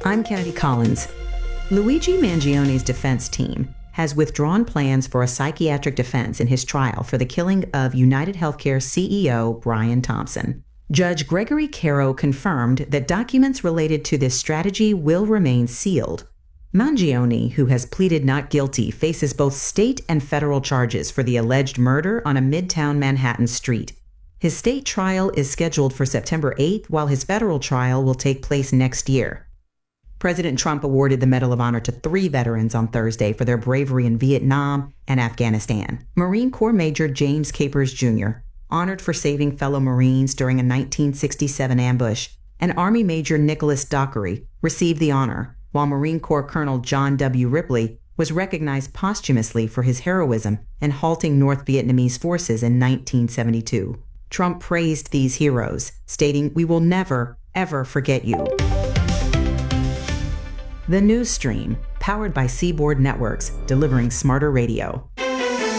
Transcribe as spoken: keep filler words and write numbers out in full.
I'm Kennedy Collins. Luigi Mangione's defense team has withdrawn plans for a psychiatric defense in his trial for the killing of United Healthcare C E O Brian Thompson. Judge Gregory Caro confirmed that documents related to this strategy will remain sealed. Mangione, who has pleaded not guilty, faces both state and federal charges for the alleged murder on a Midtown Manhattan street. His state trial is scheduled for September eighth, while his federal trial will take place next year. President Trump awarded the Medal of Honor to three veterans on Thursday for their bravery in Vietnam and Afghanistan. Marine Corps Major James Capers Junior, honored for saving fellow Marines during a nineteen sixty-seven ambush, and Army Major Nicholas Dockery received the honor, while Marine Corps Colonel John W. Ripley was recognized posthumously for his heroism in halting North Vietnamese forces in nineteen seventy-two. Trump praised these heroes, stating, "We will never, ever forget you." The News Stream, powered by Seaboard Networks, delivering smarter radio.